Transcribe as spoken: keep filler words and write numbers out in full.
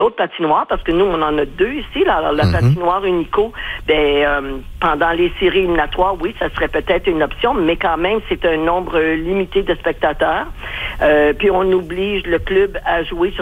autre patinoire, parce que nous, on en a deux ici. Là. Alors, la mm-hmm. patinoire Unico, ben, euh, pendant les séries éliminatoires, oui, ça serait peut-être une option, mais quand même, c'est un nombre limité de spectateurs. Euh, puis, on oblige le club à jouer sur